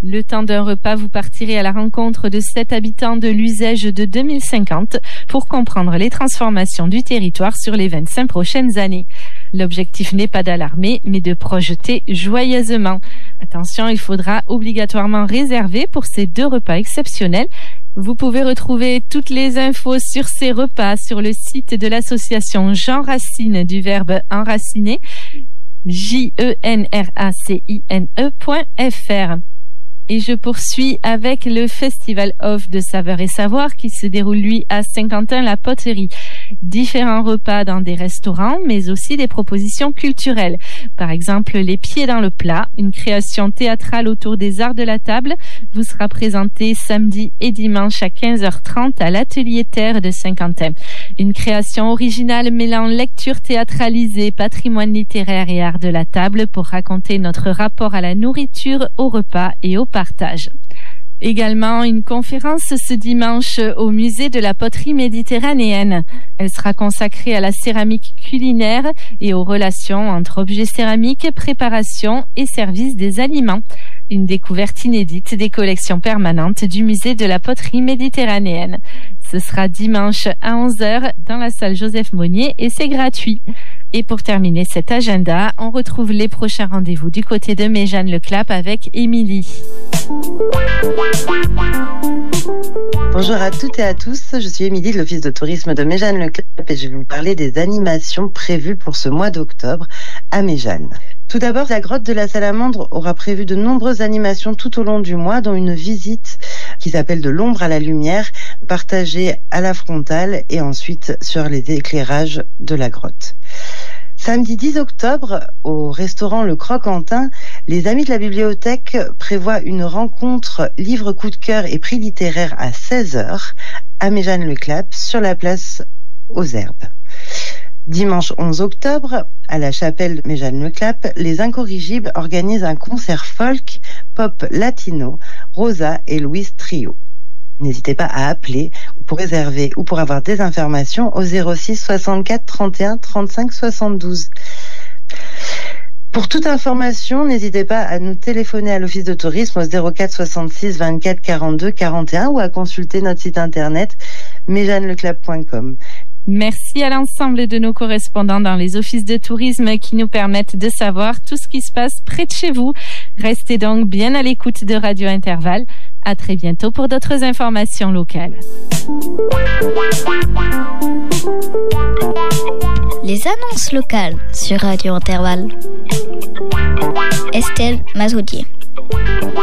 Le temps d'un repas, vous partirez à la rencontre de 7 habitants de l'Uzège de 2050 pour comprendre les transformations du territoire sur les 25 prochaines années. L'objectif n'est pas d'alarmer, mais de projeter joyeusement. Attention, il faudra obligatoirement réserver pour ces 2 repas exceptionnels. Vous pouvez retrouver toutes les infos sur ces repas sur le site de l'association Jean Racine du verbe enraciner, jenracine.fr. Et je poursuis avec le Festival Off de Saveurs et Savoirs qui se déroule, lui, à Saint-Quentin-la-Poterie. Différents repas dans des restaurants, mais aussi des propositions culturelles. Par exemple, Les Pieds dans le Plat, une création théâtrale autour des arts de la table, vous sera présentée samedi et dimanche à 15h30 à l'Atelier Terre de Saint-Quentin. Une création originale mêlant lecture théâtralisée, patrimoine littéraire et art de la table pour raconter notre rapport à la nourriture, au repas et au partage. Également une conférence ce dimanche au musée de la poterie méditerranéenne. Elle sera consacrée à la céramique culinaire et aux relations entre objets céramiques, préparation et service des aliments. Une découverte inédite des collections permanentes du musée de la poterie méditerranéenne. Ce sera dimanche à 11h dans la salle Joseph Monnier et c'est gratuit. Et pour terminer cet agenda, on retrouve les prochains rendez-vous du côté de Méjeanne-le-Clap avec Émilie. Bonjour à toutes et à tous, je suis Émilie de l'Office de tourisme de Méjeanne-le-Clap et je vais vous parler des animations prévues pour ce mois d'octobre à Méjeanne. Tout d'abord, la grotte de la Salamandre aura prévu de nombreuses animations tout au long du mois, dont une visite qui s'appelle De l'ombre à la lumière, partagée à la frontale et ensuite sur les éclairages de la grotte. Samedi 10 octobre, au restaurant Le Croquentin, les amis de la bibliothèque prévoient une rencontre livre coup de cœur et prix littéraire à 16h à Méjeanne-le-Clap sur la place aux Herbes. Dimanche 11 octobre, à la chapelle de Méjeanne-le-Clap, les Incorrigibles organisent un concert folk, pop latino, Rosa et Louise Trio. N'hésitez pas à appeler pour réserver ou pour avoir des informations au 06 64 31 35 72. Pour toute information, n'hésitez pas à nous téléphoner à l'Office de tourisme au 04 66 24 42 41 ou à consulter notre site internet méjeanneleclap.com. Merci à l'ensemble de nos correspondants dans les offices de tourisme qui nous permettent de savoir tout ce qui se passe près de chez vous. Restez donc bien à l'écoute de Radio Intervalle. À très bientôt pour d'autres informations locales. Les annonces locales sur Radio Intervalle. Estelle Mazoudier.